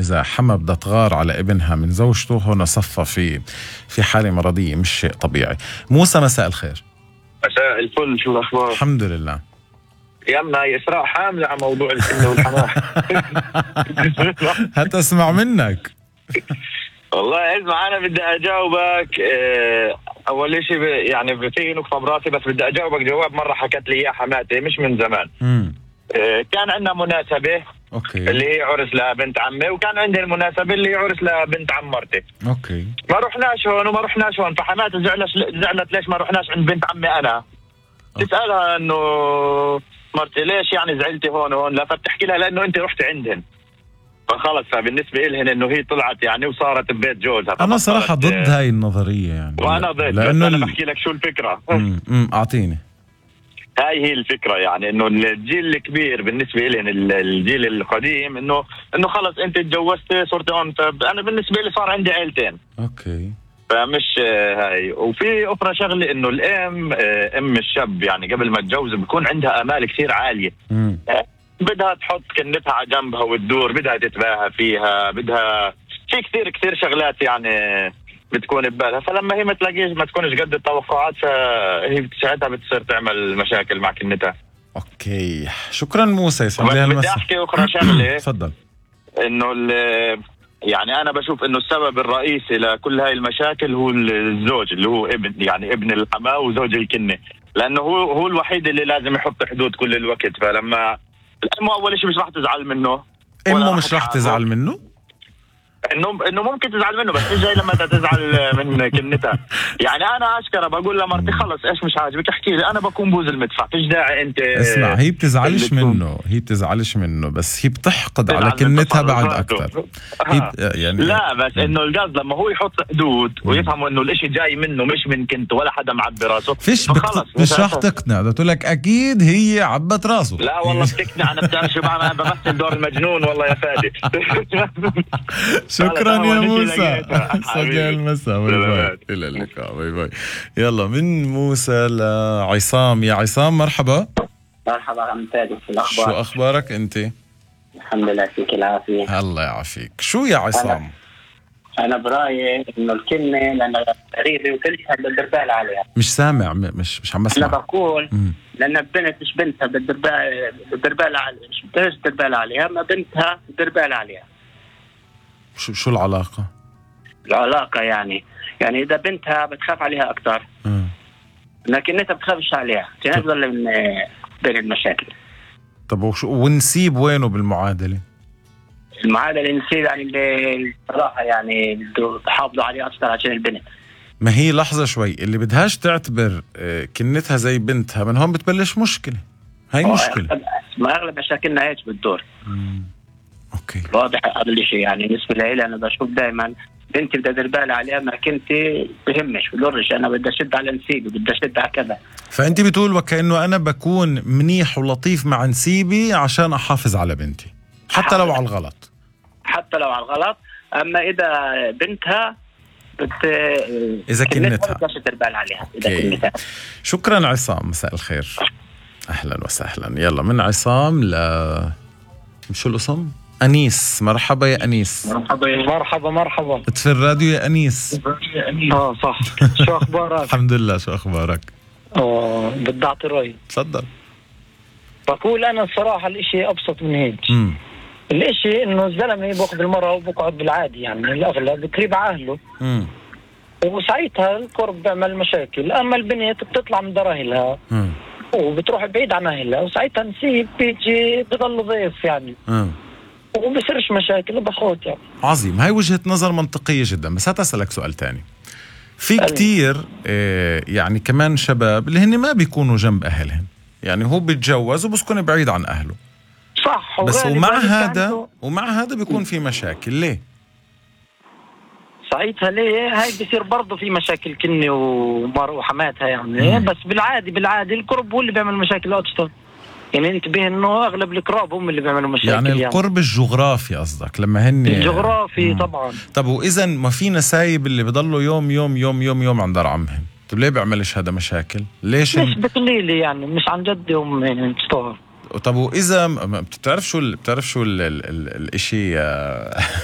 إذا حما بدها تغار على ابنها من زوجته هنا صفى في حالة مرضية، مش شيء طبيعي. موسى مساء الخير. مساء الفل، شو الأخبار؟ الحمد لله. يمنا إسراء حاملة على موضوع الكنة والحماه. هتسمع منك. والله اسمع، أنا بدي أجاوبك. أول شيء يعني في نقطة براسي، بس بدي أجاوبك جواب مرة حكت لي إياه حماتي مش من زمان. كان عندنا مناسبة، أوكي، اللي هي عرس لبنت عمي، وكان عندي المناسبة اللي هي عرس لبنت عم مرتي. أوكي، ما رحناش هون وما رحناش هون، فحماتي زعلت ليش ما رحناش عند بنت عمي أنا. تسألها إنه مرتي ليش يعني زعلتي هون وهون، لا فبتحكي لها لأنه أنت رحت عندهن، فخلص فبالنسبة إلهن إنه هي طلعت يعني وصارت ببيت جوزها. أنا صراحة ضد هاي النظرية يعني، وأنا ضد، لأنه أنا بحكي لك شو الفكرة. أعطيني. هاي هي الفكرة، يعني إنه الجيل الكبير بالنسبة إلهن، الجيل القديم، إنه خلص أنت تجوزت صرت هون، فأنا بالنسبة لي صار عندي عيلتين. أوكي، فمش هاي. وفي أخرى شغلة، إنه الأم أم الشاب يعني قبل ما تجوز بيكون عندها آمال كثير عالية. بدها تحط كنتها على جنبها وتدور، بدها تتباهى فيها، بدها في كثير شغلات يعني بتكون ببالها، فلما هي ما تلاقيش، ما تكونش قد التوقعات، فهي ساعتها بتصير تعمل مشاكل مع كنتها. اوكي، شكرا موسى، يسعد لي بدي احكي اخرى شغله. تفضل. انه يعني انا بشوف انه السبب الرئيسي لكل هاي المشاكل هو الزوج، اللي هو ابن الحماه وزوج الكنه، لانه هو الوحيد اللي لازم يحط حدود كل الوقت. فلما الام اول شيء مش راح تزعل منه، امه مش راح تزعل منه، انه ممكن تزعل منه، بس ايش جاي لما تزعل من كلمتها. يعني انا اشكره بقول لمرتي خلص ايش مش عاجبك احكي لي، انا بكون بوز المدفع، فيش داعي انت. اسمع، هي بتزعلش منه، بس هي بتحقد على كلمتها بعد اكثر. يعني لا، بس انه القصد لما هو يحط حدود ويفهموا انه الاشي جاي منه مش من كنت ولا حدا معبي راسه، مش راح تقنع. بدها تقول لك اكيد هي عبت راسه. لا والله بتقنع، انا بتعرف شو بعمل، بمثل دور المجنون والله يا فادي. شكرا يا موسى، صديق المساء، باي باي، الى اللقاء، باي باي. يلا من موسى لعصام. يا عصام مرحبا. مرحبا عم فادي، في الاخبار؟ شو اخبارك انت؟ الحمد لله، فيك العافيه. الله يعافيك. شو يا عصام؟ انا برايي انه الكلمه لانها غريبه وكلها بدها تدير بالها عليها. مش سامع، مش عم بسمع. انا بقول لان البنت مش بنتها بدها تدير بالها عليها، مش بدها تدير بالها عليها، ما بنتها تدير بالها عليها. شو العلاقه؟ العلاقه يعني اذا بنتها بتخاف عليها اكثر، لكن انت بتخافش عليها، تنزل من بين المشاكل. طب ونسيب وينه بالمعادله؟ المعادله نسيب يعني الصراحه، يعني تحافظوا عليه اكثر عشان البنت. ما هي لحظه شوي، اللي بدهاش تعتبر كنتها زي بنتها، من هون بتبلش مشكله. هاي مشكله، ما اغلب مشاكلنا هيك بالدور. اوكي، واضح هذا الشيء. يعني بالنسبه لي انا بشوف دائما بنتي بدي ادير بالي عليها، ما كنت بهمش بدورش، انا بدي اشد على نسيبي، بدي اشد على كذا. فانت بتقول وكانه انا بكون منيح ولطيف مع نسيبي عشان احافظ على بنتي، حتى لو على الغلط. اما اذا بنتها اذا كنتها بدي ادير بالي عليها، اذا كنتها. شكرا عصام، مساء الخير، اهلا وسهلا. يلا من عصام شو الاسم؟ أنيس. مرحبا يا أنيس. مرحبا. في الراديو يا أنيس. صح. شو أخبارك؟ الحمد لله، شو أخبارك؟ بدي أعطي رأيي. تفضل. بقول أنا الصراحة الإشي أبسط من هيك. الإشي إنه الزلمة بأخذ المرأة وبقعد بالعادي، يعني الأغلب بقريب على أهله. وساعتها القرب بيعمل مشاكل، أما البنت بتطلع من دراهلها وبتروح بعيد عن أهلها، وساعتها نسيب بيجي بضل ضيف يعني. وبصيرش مشاكل وبخوت يعني. عظيم، هاي وجهة نظر منطقية جدا. بس هتسألك سؤال تاني. في كتير يعني كمان شباب اللي هن ما بيكونوا جنب أهلهم، يعني هو بيتجوز وبسكن بعيد عن أهله. صح. بس ومع هذا بيكون في مشاكل. ليه؟ ساعتها ليه هاي بيصير برضه في مشاكل كني وحماتها يعني. بس بالعادي القرب هو اللي بيعمل مشاكل أكثر. يعني انتبه انه اغلب القراب هم اللي بيعملوا مشاكل. يعني القرب الجغرافي قصدك، لما هن الجغرافي طبعا. طب واذا ما في نسايب اللي بضلوا يوم يوم يوم يوم يوم عند دار عمهم، طب ليه بيعملش هذا مشاكل؟ ليش نسبة قليلة يعني، مش عن جد هم يعني تستوعب. طب واذا بتعرف شو الاشي